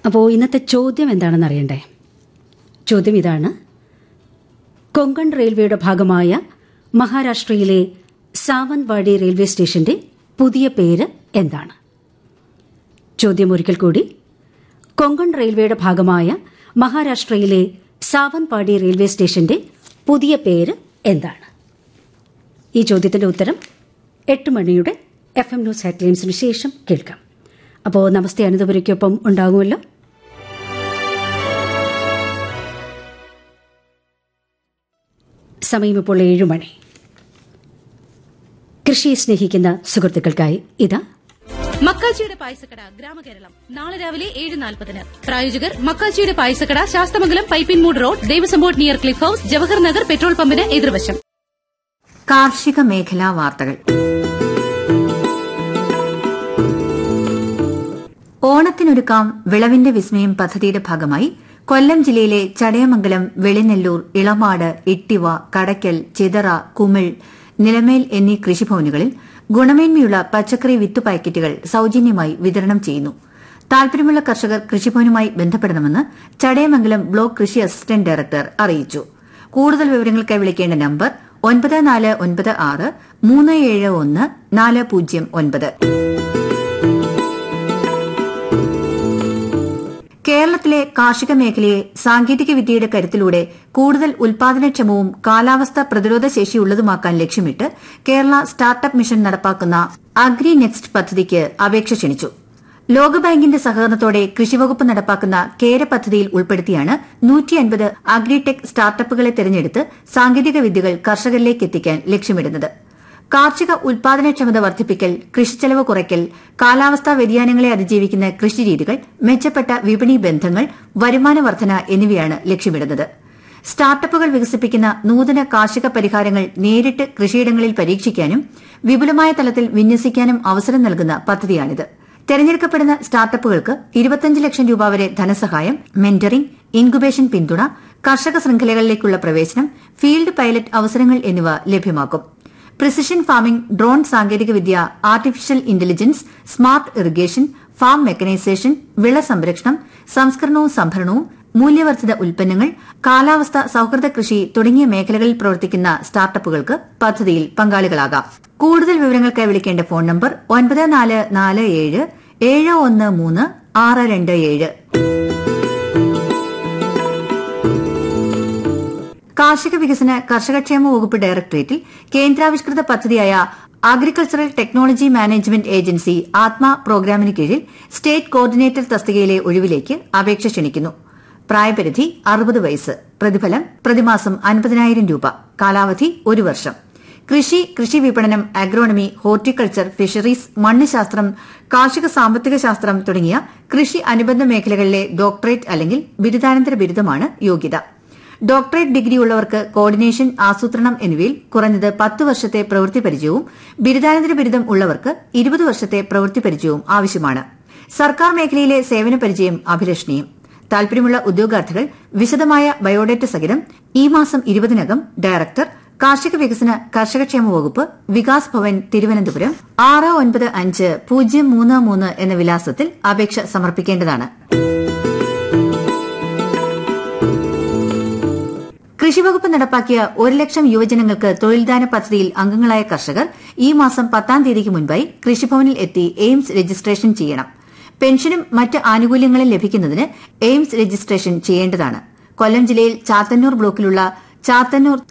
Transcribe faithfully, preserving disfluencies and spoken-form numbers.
അപ്പോൾ ഇന്നത്തെ ചോദ്യം എന്താണെന്ന് അറിയണ്ടേ? ചോദ്യം ഇതാണ്: കൊങ്കൺ റെയിൽവേയുടെ ഭാഗമായ മഹാരാഷ്ട്രയിലെ സാവന്ത്വാടി റെയിൽവേ സ്റ്റേഷന്റെ പുതിയ പേര് എന്താണ്? ചോദ്യം ഒരിക്കൽ കൂടി: കൊങ്കൺ റെയിൽവേയുടെ ഭാഗമായ മഹാരാഷ്ട്രയിലെ സാവന്ത്വാടി റെയിൽവേ സ്റ്റേഷന്റെ പുതിയ പേര് എന്താണ്? ഈ ചോദ്യത്തിന്റെ ഉത്തരം എട്ട് മണിയുടെ എഫ് എം ന്യൂസ് ഹെഡ്ലൈൻസിന് ശേഷം കേൾക്കാം. അപ്പോൾ നമസ്തേ അനന്തപുരയ്ക്കൊപ്പം ഉണ്ടാകുമല്ലോ. സമയം ഇപ്പോൾ ഏഴു മണി. കൃഷിയെ സ്നേഹിക്കുന്ന സുഹൃത്തുക്കൾക്കായി ഇതാ മക്കാച്ചിയുടെ പായസക്കട ഗ്രാമകേരളം നാളെ രാവിലെ ഏഴ് നാൽപ്പതിന്. പ്രായോജകർ മക്കാച്ചിയുടെ പായസക്കട, Sasthamangalam Pipinmoodu road, Devaswom board near cliff house, Jawahar Nagar petrol പമ്പിന് എതിർവശം. കാർഷിക മേഖലാ വാർത്തകൾ. ഓണത്തിനൊരുക്കാം വിളവിന്റെ വിസ്മയം പദ്ധതിയുടെ ഭാഗമായി കൊല്ലം ജില്ലയിലെ ചടയമംഗലം, വെളിനെല്ലൂർ, ഇളമാട്, ഇട്ടിവ, കടയ്ക്കൽ, ചിതറ, കുമിൾ, നിലമേൽ എന്നീ കൃഷിഭവനുകളിൽ ഗുണമേന്മയുള്ള പച്ചക്കറി വിത്തു പാക്കറ്റുകൾ സൌജന്യമായി വിതരണം ചെയ്യുന്നു. താൽപര്യമുള്ള കർഷകർ കൃഷിഭവനുമായി ബന്ധപ്പെടണമെന്ന് ചടയമംഗലം ബ്ലോക്ക് കൃഷി അസിസ്റ്റന്റ് ഡയറക്ടർ അറിയിച്ചു. കൂടുതൽ വിവരങ്ങൾക്കായി വിളിക്കേണ്ട നമ്പർ ഒൻപത് നാല് ഒൻപത് ആറ് മൂന്ന് ഏഴ് ഒന്ന് നാല് പൂജ്യം ഒൻപത്. കേരളത്തിലെ കാർഷിക മേഖലയെ സാങ്കേതിക വിദ്യയുടെ കരുത്തിലൂടെ കൂടുതൽ ഉൽപാദനക്ഷമവും കാലാവസ്ഥ പ്രതിരോധ ശേഷിയുള്ളതുമാക്കാൻ ലക്ഷ്യമിട്ട് കേരള സ്റ്റാർട്ടപ്പ് മിഷൻ നടപ്പാക്കുന്ന അഗ്രി നെക്സ്റ്റ് പദ്ധതിക്ക് അപേക്ഷ ക്ഷണിച്ചു. ലോകബാങ്കിന്റെ സഹകരണത്തോടെ കൃഷിവകുപ്പ് നടപ്പാക്കുന്ന കേര പദ്ധതിയിൽ ഉൾപ്പെടുത്തിയാണ് നൂറ്റി അൻപത് അഗ്രിടെക് സ്റ്റാർട്ടപ്പുകളെ തെരഞ്ഞെടുത്ത് സാങ്കേതിക വിദ്യകൾ കർഷകരിലേക്ക് എത്തിക്കാൻ ലക്ഷ്യമിടുന്നത്. കാർഷിക ഉൽപാദനക്ഷമത വർദ്ധിപ്പിക്കൽ, കൃഷിച്ചെലവ് കുറയ്ക്കൽ, കാലാവസ്ഥാ വ്യതിയാനങ്ങളെ അതിജീവിക്കുന്ന കൃഷിരീതികൾ, മെച്ചപ്പെട്ട വിപണി ബന്ധങ്ങൾ, വരുമാന വർധന എന്നിവയാണ് ലക്ഷ്യമിടുന്നത്. സ്റ്റാർട്ടപ്പുകൾ വികസിപ്പിക്കുന്ന നൂതന കാർഷിക പരിഹാരങ്ങൾ നേരിട്ട് കൃഷിയിടങ്ങളിൽ പരീക്ഷിക്കാനും വിപുലമായ തലത്തിൽ വിന്യസിക്കാനും അവസരം നൽകുന്ന പദ്ധതിയാണിത്. തെരഞ്ഞെടുക്കപ്പെടുന്ന സ്റ്റാർട്ടപ്പുകൾക്ക് ഇരുപത്തിയഞ്ച് ലക്ഷം രൂപ വരെ ധനസഹായം, മെന്ററിംഗ്, ഇൻക്യുബേഷൻ പിന്തുണ, കർഷക ശൃംഖലകളിലേക്കുള്ള പ്രവേശനം, ഫീൽഡ് പൈലറ്റ് അവസരങ്ങൾ എന്നിവ ലഭ്യമാക്കും. പ്രിസിഷൻ ഫാമിംഗ്, ഡ്രോൺ സാങ്കേതികവിദ്യ, artificial intelligence, smart irrigation, farm mechanisation, വിള സംരക്ഷണം, സംസ്കരണവും സംഭരണവും, മൂല്യവർദ്ധിത ഉൽപ്പന്നങ്ങൾ, കാലാവസ്ഥ സൌഹൃദ കൃഷി തുടങ്ങിയ മേഖലകളിൽ പ്രവർത്തിക്കുന്ന സ്റ്റാർട്ടപ്പുകൾക്ക് പദ്ധതിയിൽ പങ്കാളികളാകാം. കൂടുതൽ വിവരങ്ങൾക്കായി വിളിക്കേണ്ട ഫോൺ നമ്പർ ഒൻപത് നാല് നാല് ഏഴ് ഏഴ് ഒന്ന് മൂന്ന് ആറ് രണ്ട് ഏഴ്. കാർഷിക വികസന കർഷകക്ഷേമ വകുപ്പ് ഡയറക്ടറേറ്റിൽ കേന്ദ്രാവിഷ്കൃത പദ്ധതിയായ അഗ്രികൾച്ചറൽ ടെക്നോളജി മാനേജ്മെന്റ് ഏജൻസി ആത്മ പ്രോഗ്രാമിന് കീഴിൽ സ്റ്റേറ്റ് കോർഡിനേറ്റർ തസ്തികയിലെ ഒഴിവിലേക്ക് അപേക്ഷ ക്ഷണിക്കുന്നു. പ്രായപരിധി അറുപത് വയസ്സ്. പ്രതിഫലം പ്രതിമാസം അൻപതിനായിരം രൂപ. കാലാവധി ഒരു വർഷം. കൃഷി, കൃഷി വിപണനം, അഗ്രോണമി, ഹോർട്ടിക്കൾച്ചർ, ഫിഷറീസ്, മണ്ണ് ശാസ്ത്രം, കാർഷിക സാമ്പത്തിക ശാസ്ത്രം തുടങ്ങിയ കൃഷി അനുബന്ധ മേഖലകളിലെ ഡോക്ടറേറ്റ് അല്ലെങ്കിൽ ബിരുദാനന്തര ബിരുദമാണ് യോഗ്യത. ഡോക്ടറേറ്റ് ഡിഗ്രി ഉള്ളവർക്ക് കോർഡിനേഷൻ, ആസൂത്രണം എന്നിവയിൽ കുറഞ്ഞത് പത്ത് വർഷത്തെ പ്രവൃത്തി പരിചയവും ബിരുദാനന്തര ബിരുദം ഉള്ളവർക്ക് ഇരുപത് വർഷത്തെ പ്രവൃത്തി പരിചയവും ആവശ്യമാണ്. സർക്കാർ മേഖലയിലെ സേവന പരിചയം അഭിലഷണീയം. താൽപര്യമുള്ള ഉദ്യോഗാർത്ഥികൾ വിശദമായ ബയോഡേറ്റ സഹിതം ഈ മാസം ഇരുപതിനകം ഡയറക്ടർ, കാർഷിക വികസന കർഷകക്ഷേമ വകുപ്പ്, വികാസ് ഭവൻ, തിരുവനന്തപുരം ആറ് ഒൻപത് അഞ്ച് പൂജ്യം മൂന്ന് മൂന്ന് എന്ന വിലാസത്തിൽ അപേക്ഷ സമർപ്പിക്കേണ്ടതാണ്. കൃഷിവകുപ്പ് നടപ്പാക്കിയ ഒരു ലക്ഷം യുവജനങ്ങൾക്ക് തൊഴിൽദാന പദ്ധതിയിൽ അംഗങ്ങളായ കർഷകർ ഈ മാസം പത്താം തീയതിക്ക് മുൻപായി കൃഷിഭവനിൽ എത്തി എയിംസ് രജിസ്ട്രേഷൻ ചെയ്യണം. പെൻഷനും മറ്റ് ആനുകൂല്യങ്ങളും ലഭിക്കുന്നതിന് എയിംസ് രജിസ്ട്രേഷൻ ചെയ്യേണ്ടതാണ്. കൊല്ലം ജില്ലയിൽ ചാത്തന്നൂർ ബ്ലോക്കിലുള്ള ചാത്തന്നൂർ